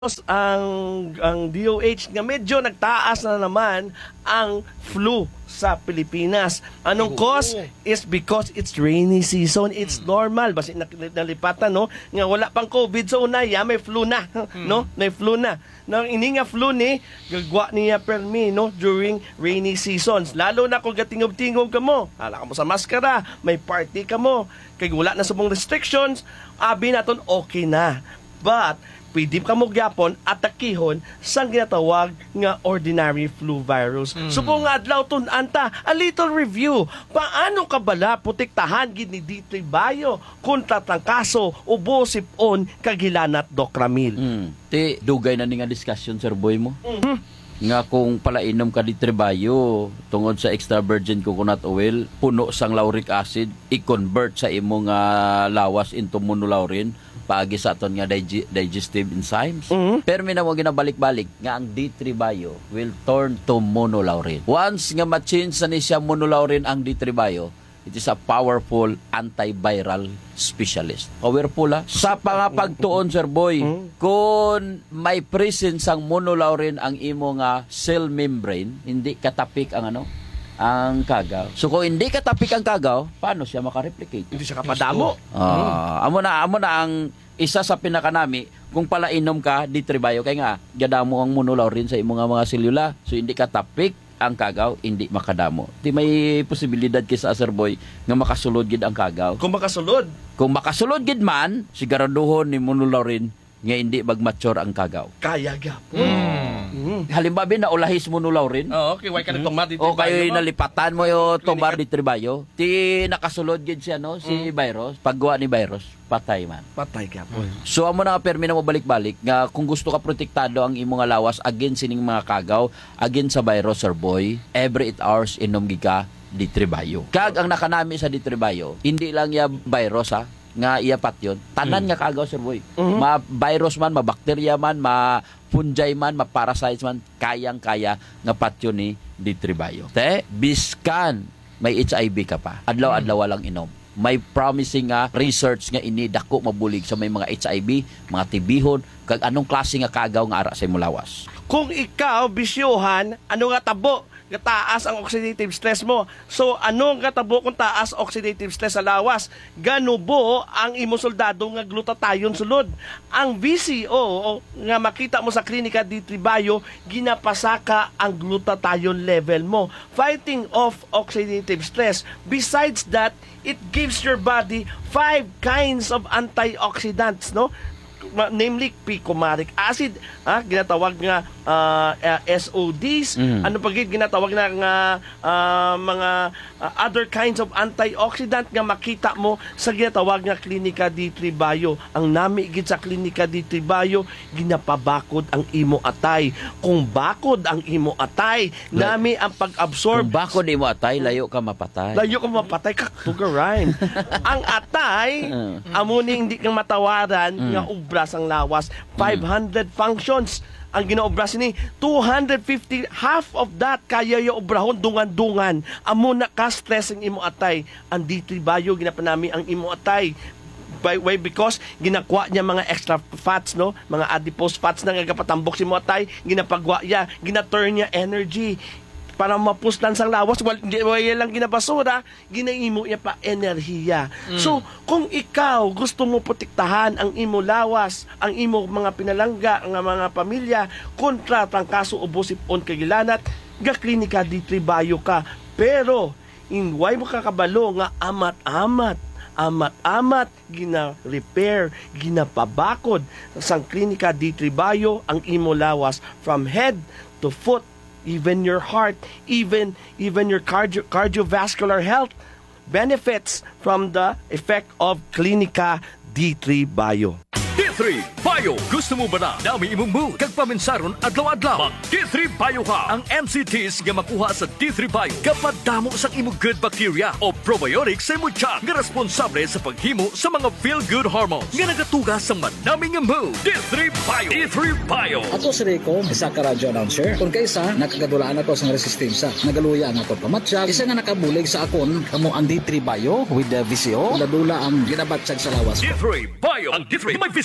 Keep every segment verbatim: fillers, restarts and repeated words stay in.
ang ang D O H nga medyo nagtaas na naman ang flu sa Pilipinas. Anong cause? Is because it's rainy season. It's normal. Basta nalipatan, no? Nga wala pang COVID so una, ya may flu na, no? May flu na. Nang ini nga flu ni gagwa niya permi, no, during rainy seasons. Lalo na kung gatingog-tingog ka mo. Hala ka mo sa maskara, may party ka mo. Kay wala na subong restrictions, abi naton okay na. But pwede ka mo gyapon atakihon sang ginatawag nga ordinary flu virus. Mm. So kung adlaw tun anta, a little review. Paano ka bala protektahan gid ni ditoy bayo kontra trangkaso, ubo, sipon, kagilanat, dokramil? Mm. Ti dugay na ni nga discussion sir boy mo. Mm-hmm. Nga kung palainom ka di trebayo tungod sa extra virgin coconut oil, puno sang lauric acid, i-convert sa imong uh, lawas into monolaurin paagi sa aton nga dig- digestive enzymes. Mm-hmm. Pero may na mo ginabalik-balik nga ang D three bio will turn to monolaurin. Once nga ma-change na ni siya monolaurin ang D three bio, it is a powerful antiviral specialist. Powerful ha? Sa pangapagtuon, Sir Boy, mm-hmm. kung may presence ang monolaurin ang imo nga cell membrane, hindi katapik ang ano, ang kagaw. So kung hindi katapik ang kagaw, paano siya makareplicate? Hindi siya kapadamo. Ah, amo na amo na ang isa sa pinakanami kung palainom ka D three bio kay nga gadamo ang monolaurin sa imong mga selula. So hindi katapik ang kagaw, hindi makadamo. Di may posibilidad kay sa Sir Boy nga makasulod gid ang kagaw. Kung makasulod, kung makasulod gid man, siguraduhon ni monolaurin nga hindi mag-mature ang kagaw. Kaya gyapon. Mm. Mm. Halimbawa na ulahis monolaurin. Oh, okay, why ka mm. tomar di o kayo nalipatan mo yo tomar di tribayo. Ti nakasulod gid siya no si mm. virus, paggawa ni virus, patay man. Patay gyapon. Mm. So amo na permi na mo balik-balik nga kung gusto ka protektado ang imong lawas against sining mga kagaw, against sa virus Sir Boy, every eight hours inom gid ka di tribayo. Kag ang nakanami sa di tribayo, hindi lang ya virus ha, nga iyapat yun. Tanan mm. nga kagaw, Sir Boy. Mm-hmm. Ma-virus man, ma-bacteria man, ma-fungi man, ma-parasites man, kayang-kaya nga patyo ni D three bio. Te, biskan, may H I V ka pa. Adlaw-adlaw lang inom. May promising nga research nga ini dako mabulig sa may mga H I V, mga tibihon, kag anong klase nga kagaw nga ara sa imong lawas. Kung ikaw bisyohan, ano nga tabo? Taas ang oxidative stress mo. So, anong katabo kung taas oxidative stress sa lawas? Ganubo ang imo soldado nga glutathione sulod. Ang V C O nga makita mo sa klinika D three bio, ginapasaka ang glutathione level mo, fighting off oxidative stress. Besides that, it gives your body five kinds of antioxidants, no? Namely picoumaric acid, ha, ginatawag nga uh, uh, S O Ds, mm. ano pa gid ginatawag na nga uh, mga uh, other kinds of antioxidant nga makita mo sa ginatawag nga klinika D three bio. Ang nami gid sa klinika D three bio, ginapabakod ang imo atay. Kung bakod ang imo atay, nami ang pag-absorb. Kung bakod imo atay, layo ka mapatay. Layo ka mapatay ka tuga rhyme. Ang atay, amo ni hindi kang matawaran mm. nga ubra ang lawas, five hundred mm. functions ang ginaobras ni two hundred fifty, half of that kaya yung obrahon dungan-dungan. Amo na ka stress ang imo atay. Ang D three bio ginapanami ang imo atay. By way because ginakwa niya mga extra fats, no, mga adipose fats na nga kapatambok si mo atay, ginapagwa niya, gina-turn niya energy para mapuslan sang lawas. Well, wala lang ginabasura, ginaimo niya pa enerhiya. Mm. So, kung ikaw gusto mo protektahan ang imo lawas, ang imo mga pinalangga, ang mga pamilya, kontra trangkaso, ubo, sipon, kagilanat, ga klinika D three bio ka. Pero, in why mo kakabalo nga amat-amat, amat-amat, gina-repair, ginapabakod sang klinika D three bio ang imo lawas from head to foot, even your heart, even even your cardio, cardiovascular health benefits from the effect of Klinika D three bio. D three Bio. Gusto mo ba na dami imong mood kag paminsaron adlaw-adlaw? Mag D three Bio ka. Ang M C Ts nga makuha sa D three Bio kapag damo sa imong good bacteria o probiotics sa imong tiyan nga responsable sa paghimo sa mga feel-good hormones nga nagatuga sa manaming mood. D three Bio. D three Bio. Ako si Rico, isa ka radyo announcer. Kung kaysa, nakagadulaan ako sa resistensya. Nagaluya ang ako pamatsyag. Isa nga nakabulig sa akon, kamo ang D three Bio with the V C O. Ladula ang ginabatsyag sa lawas. D three Bio. Ang D three may V C O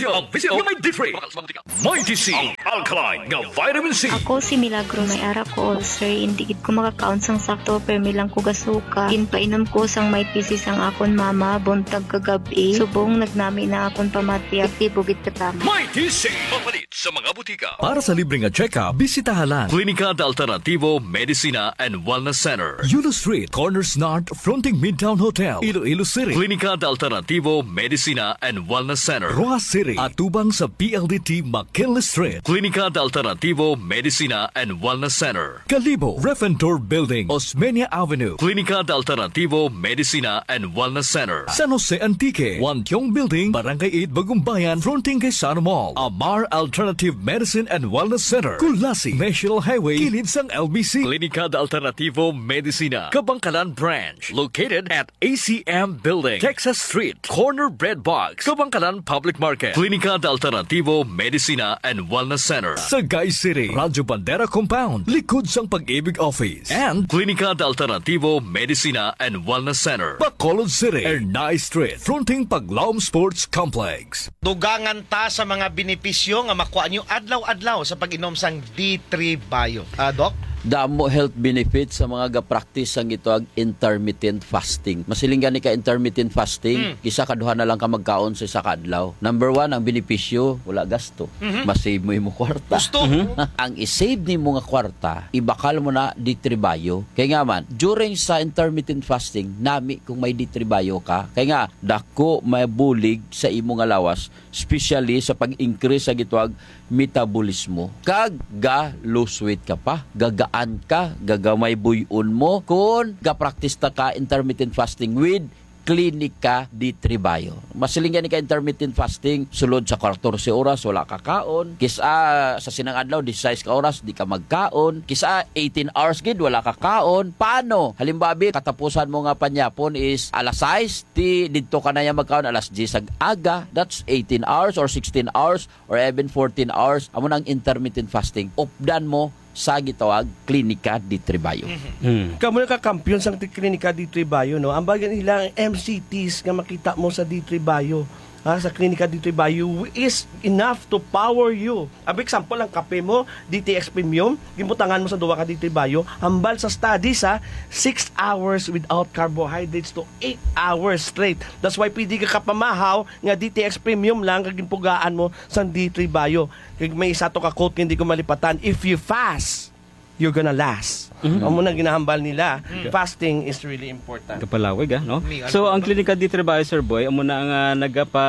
Presyo ang visit nga may D three. May D C ang alkaline nga vitamin C. Ako si Milagro, may ara ko ulcer, hindi gid ko makakaon sang sakto, pero milang ko gasuka. Ginpainom ko sang may pisis ang akon mama, buntag kagabi. Subong nagnami na akon pamatya, tibugit katama. May D C mapalit sa mga butika. Para sa libre nga check-up, bisitahan lang Klinika de Alternativo Medicina and Wellness Center, Yulo Street, Corners North, fronting Midtown Hotel, Iloilo City. Klinika de Alternativo Medicina and Wellness Center, Rojas City, atubang sa P L D T McKinley Street. Klinika de Alternativo Medicina and Wellness Center, Calibo, Refentor Building, Osmeña Avenue. Klinika de Alternativo Medicina and Wellness Center, San Jose Antique, Wantiong Building, Barangay eight, Bagumbayan, fronting kay Sana Mall. Amar Alternative Medicine and Wellness Center, Kulasi, National Highway, kilid sang L B C. Klinika de Alternativo Medicina, Kabangkalan Branch, located at A C M Building, Texas Street, Corner Bread Box, Kabangkalan Public Market. Klinika de Alternativo Medicina and Wellness Center, Sagay City, Radyo Bandera Compound, likod sang Pag-ibig Office. And Klinika de Alternativo Medicina and Wellness Center, Bacolod City, Ernay Street, fronting Paglaom Sports Complex. Dugangan ta sa mga benepisyo nga makuha nyo adlaw-adlaw sa pag-inom sang D three Bio. Ah, Doc? Damo health benefits sa mga ga-practice ang ito ag intermittent fasting. Masiling gani ka intermittent fasting, mm. kisa kaduha na lang ka magkaon sa isa ka adlaw. Number one, ang benepisyo, wala gasto. Mm-hmm. Masave mo yung kwarta. Gusto. Mm-hmm. Ang isave ni mo nga kwarta, ibakal mo na D three Bio. Kaya nga man, during sa intermittent fasting, nami kung may D three Bio ka, kaya nga, dako may bulig sa imo nga lawas, especially sa pag-increase sa gitwag metabolismo. Kag ga lose weight ka pa, gagaan ka, gagamay buyon mo kung ga-practice ta ka intermittent fasting with Klinika D three Bio. Masilingan ni ka intermittent fasting, sulod sa fourteen oras wala ka kaon, kisa sa sinang adlaw sixteen ka oras di ka magkaon, kisa eighteen hours gid wala ka kaon. Paano? Halimbabi katapusan mo nga panyapon is alas sais, di didto ka na ya magkaon alas ten ag aga, that's eighteen hours or sixteen hours or even fourteen hours. Amo nang intermittent fasting. Updan mo sa gitawag Klinika D three Bio. Mm. Kamu na ka-kampiyon sa Klinika D three Bio, no? Ang bagay nila ang M C Ts nga makita mo sa D three Bio, ha, sa Klinika D three Bio is enough to power you. Ab example, ang kape mo, D T X Premium, gimutangan mo sa duwa ka D three Bio, hambal sa studies ha, six hours without carbohydrates to eight hours straight. That's why pwede ka kapamahaw nga D T X Premium lang kagimpugaan mo sa D three Bio. Kaya may isa to ka quote hindi ko malipatan, if you fast, you're gonna last. Mm-hmm. Ang muna ginahambal nila, mm-hmm. fasting is really important. Kapalawig, ah, no? So, ang Klinika D three Bio, Sir Boy, amo na ang uh, nagapa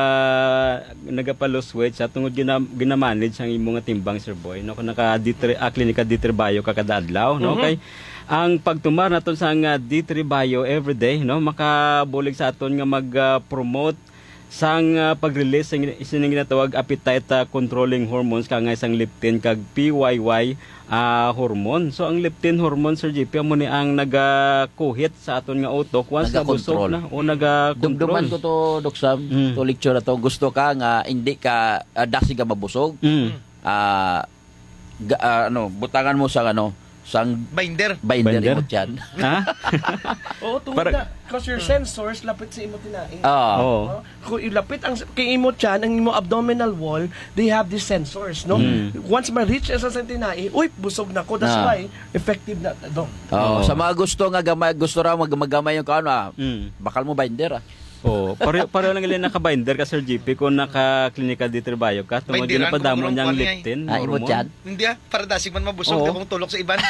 nagapa lose weight sa tungod gina, ginamanage ang imong timbang, Sir Boy, no? Kung naka D three ah, Klinika D three Bio kakada adlaw, no? Mm-hmm. Kay ang pagtumar naton sa uh, D three Bio everyday, no? Makabulig sa aton nga mag-promote uh, sang uh, pag-release ng isinang ginatawag appetite uh, controlling hormones kang isang leptin kag P Y Y uh, hormone. So ang leptin hormone, Sir J P, mo ni ang naga-kuhit sa aton nga utok once na busog na o naga-control. Dumduman ko to, Dok Sam, mm. to lecture na to. Gusto ka nga hindi ka uh, dasi ka mabusog. Mm. Uh, ga, uh, ano, butangan mo sa ano, sang binder. Binder, binder? Imot yan. Ha? Oo, tungkol Para... na. Because your sensors, lapit sa imot tinaing. Oo. Oh. No? Kung ilapit ang kay imot yan, ang imo abdominal wall, they have these sensors, no? Mm. Once ma-reach sa tinaing, uy, busog na ko. That's ah. why, effective na. No? Oh. Oh. Sa mga gusto nga, gamay, gusto raw mag magamay yung kaano, ah, mm. bakal mo binder, ah. Oh, pareho pareho lang ilin naka-binder ka, Sir G P, kung naka-Klinika D three Bio ka, tungod yun na padamo niyang leptin. Ah, imot yan? Hindi ah, para dasig man mabusog, di mong tulok sa iban.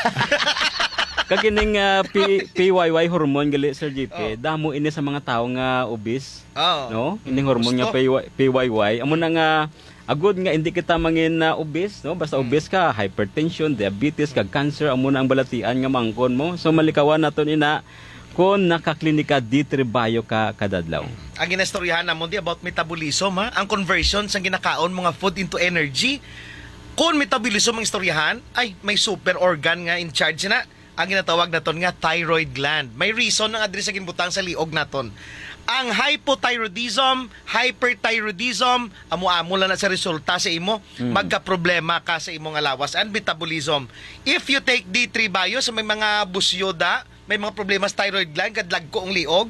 Kagining uh, P- PYY hormone gali, Sir G P, oh. damo ini sa mga tao nga obese, oh. no? Ining hormone nga P Y Y, amo na nga agud nga hindi kita mangin uh, obese, no? Basta hmm. obese ka, hypertension, diabetes, kag cancer, amo na ang balatian nga mangkon mo. So malikawan naton ina kung naka-Klinika D three Bio ka kadadlaw. Ang ginastoryahan namon di about metabolism, ha? Ang conversion sa ginakaon mga food into energy. Kung metabolism ang istoryahan, ay may super organ nga in charge na. Ang ginatawag naton nga thyroid gland. May reason ng adres sa ginbutang sa liog naton. Ang hypothyroidism, hyperthyroidism, amo-amo lang na sa resulta sa imo, mm. magka-problema ka sa imong alawas and metabolism. If you take D three Bio, sa may mga busyoda, may mga problema sa thyroid gland, kadlag ko ang liog,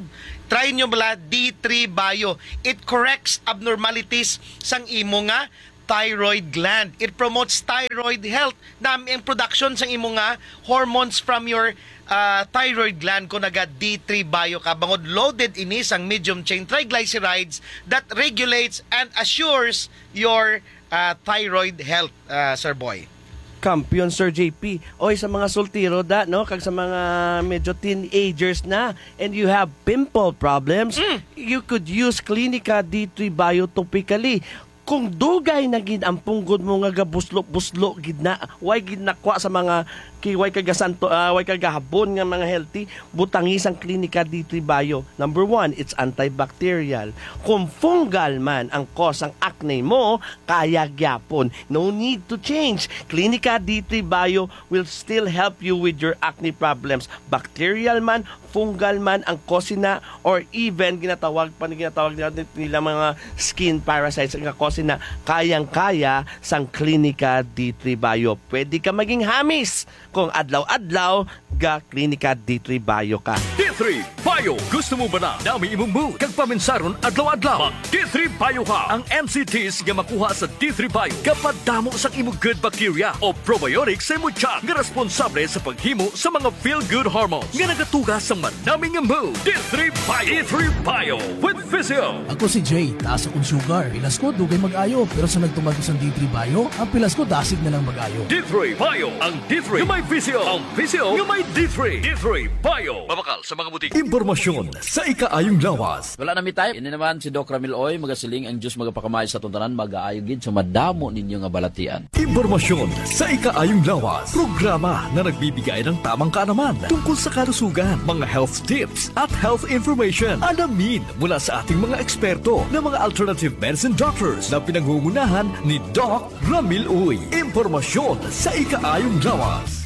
try nyo bala D three Bio. It corrects abnormalities sang imo nga thyroid gland. It promotes thyroid health. Dami ang production sang imo nga hormones from your uh, thyroid gland kung naga D three Bio ka. Bangod loaded ini sang medium chain triglycerides that regulates and assures your uh, thyroid health, uh, Sir Boy. Kampiyon, Sir J P. Oy, sa mga sultiro da, no? Kag sa mga medyo teenagers na and you have pimple problems, mm. you could use Clinica D three Bio topically. Kung dugay na gid ang punggod mo nga gabuslo-buslo gid na, way gid nakwa sa mga kiway kagasanto, uh, way kagahabon nga mga healthy, butangis ang Clinica D three Bio. Number one, it's antibacterial. Kung fungal man ang cause ang acne mo, kaya gyapon. No need to change. Clinica D three Bio will still help you with your acne problems. Bacterial man, fungal man ang cause na, or even ginatawag pa ginatawag nila mga skin parasites ang cause na, kayang-kaya sang Clinica D three Bio. Pwede ka maging hamis kung adlaw-adlaw ga Clinica D three Bio ka. D three Bio. Gusto mo ba na dami imong mood kag paminsaron adlaw-adlaw? Mag D three Bio ka. Ang M C Ts nga makuha sa D three Bio kapag damo sa imong good bacteria o probiotics sa imong tiyan nga responsable sa paghimo sa mga feel-good hormones nga nagatugas sa madaming mood. D three Bio. D three Bio with Physio. Ako si Jay, taas akong sugar. Pilas ko, dugay mag-ayo. Pero sa nagtumag ko sa D three Bio, ang pilas ko dasig na lang mag-ayo. D three Bio. Ang D three nga may Physio. Ang Physio nga may D three. D three Bio. Mabakal sa mga butik. Impormasyon sa ikaayong lawas. Wala na mi tayo. Ini naman si Doc Ramil Oy, magasiling ang Diyos magapakamay sa tuntanan, mag-aayo gid sa madamo ninyo nga balatian. Impormasyon sa ikaayong lawas. Programa na nagbibigay ng tamang kaalaman tungkol sa kalusugan, mga health tips at health information. Alamin mula sa ating mga eksperto na mga alternative medicine doctors na pinangungunahan ni Doc Ramil Oy. Impormasyon sa ikaayong lawas.